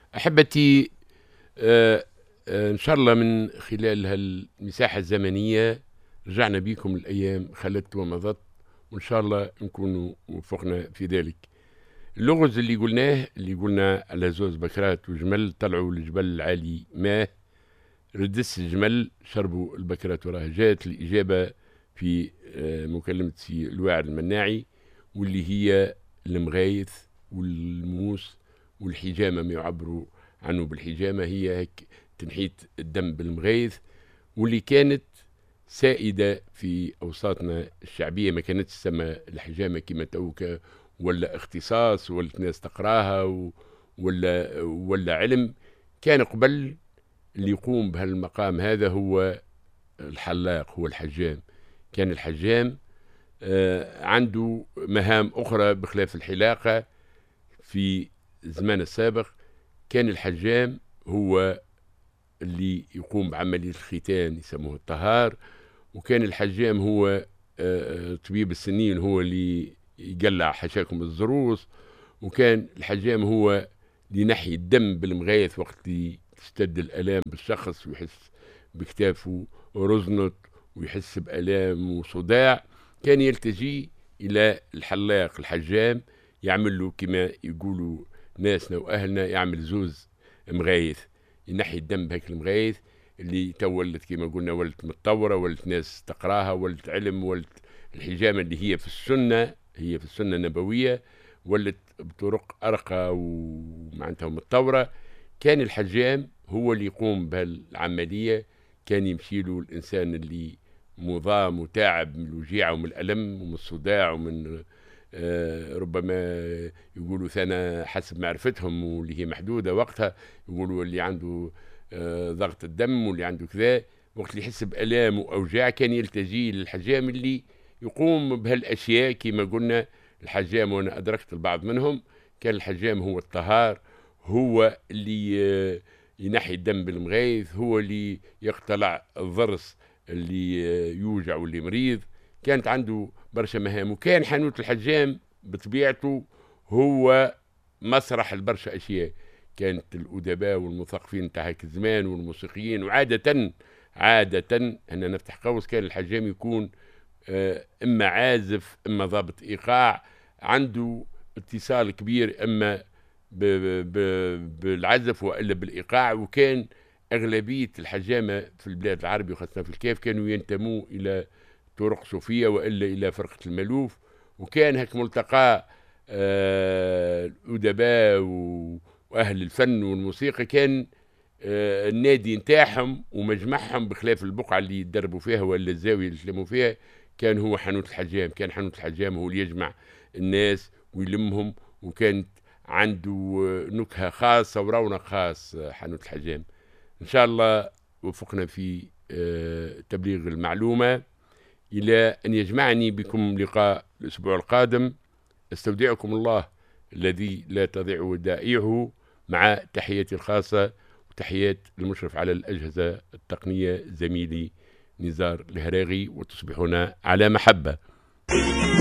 أحبتي، إن شاء الله من خلال هالمساحة الزمنية رجعنا بكم الأيام خلت ومضت، وإن شاء الله نكون وفقنا في ذلك. اللغز اللي قلنا على زوز بكرات وجمل طلعوا الجبل العالي ماه، ردس الجمل شربوا البكرات وراه. جاءت الإجابة في مكالمة الواعر المناعي، واللي هي المغايث والموس والحجامة، ما يعبروا عنه بالحجامة، هي هيك تنحيت الدم بالمغايث، واللي كانت سائدة في أوساطنا الشعبية. ما كانتش تسمى الحجامة كما توك، ولا اختصاص ولا الناس تقراها ولا علم. كان قبل اللي يقوم بهالمقام هذا هو الحلاق، هو الحجام. كان الحجام عنده مهام أخرى بخلاف الحلاقة. في الزمان السابق كان الحجام هو اللي يقوم بعملية الختان، يسموه الطهار. وكان الحجام هو طبيب السنين، هو اللي يقلع حشاكم الزروس. وكان الحجام هو اللي ينحي الدم بالمغايث وقت اللي تشتد الآلام بالشخص ويحس بكتافه رزنت ويحس بآلام وصداع. كان يلتجي إلى الحلاق الحجام، يعمل له كما يقولوا ناسنا وأهلنا، يعمل زوز مغايث، ينحي الدم بهيك المغايث اللي تولت كما قلنا، ولت متطورة، ولت ناس تقراها، ولت علم، ولت الحجامة اللي هي في السنة، هي في السنة النبوية، ولت بطرق أرقى ومعناتها متطورة. كان الحجام هو اللي يقوم بهالعملية. كان يمشي له الإنسان اللي مضام وتاعب من الوجيعة ومن الألم ومن الصداع ومن ربما يقولوا ثنا حسب معرفتهم واللي هي محدودة وقتها، يقولوا اللي عنده ضغط الدم واللي عنده كذا، وقت اللي يحس بألام وأوجاع كان يلتجي للحجام اللي يقوم بهالأشياء كما قلنا. الحجام وأنا أدركت البعض منهم، كان الحجام هو الطهار، هو اللي ينحي الدم بالمغايث، هو اللي يقتلع الضرس اللي يوجع واللي مريض. كانت عنده برشا مهام. وكان حانوت الحجام بطبيعته هو مسرح البرشا أشياء. كانت الأدباء والمثقفين نتاع هاك الزمان والموسيقيين، وعادة أنا نفتح قوس، كان الحجام يكون إما عازف إما ضابط إيقاع، عنده اتصال كبير إما بالعزف وإلا بالإيقاع. وكان أغلبية الحجامة في البلاد العربية وخاصة في الكيف كانوا ينتموا إلى طرق صوفية وإلا إلى فرقة الملوف. وكان هيك ملتقى الأدباء وأهل الفن والموسيقى، كان النادي نتاعهم ومجمعهم بخلاف البقعة اللي يتدربوا فيها ولا الزاوية اللي يسلموا فيها، كان هو حانوت الحجام. كان حانوت الحجام هو اللي يجمع الناس ويلمهم، وكانت عنده نكهة خاصة ورونق خاص حانوت الحجام. إن شاء الله وفقنا في تبليغ المعلومة. إلى أن يجمعني بكم لقاء الأسبوع القادم، استودعكم الله الذي لا تضيع ودائعه، مع تحياتي الخاصة وتحيات المشرف على الأجهزة التقنية زميلي نزار الهراغي، وتصبحون على محبة.